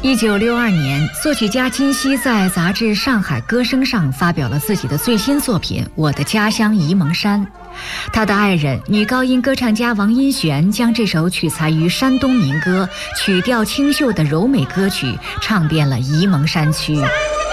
1962年，作曲家金熙在杂志《上海歌声》上发表了自己的最新作品《我的家乡沂蒙山》。他的爱人女高音歌唱家王荫璇将这首取材于山东民歌、曲调清秀的柔美歌曲唱遍了沂蒙山区。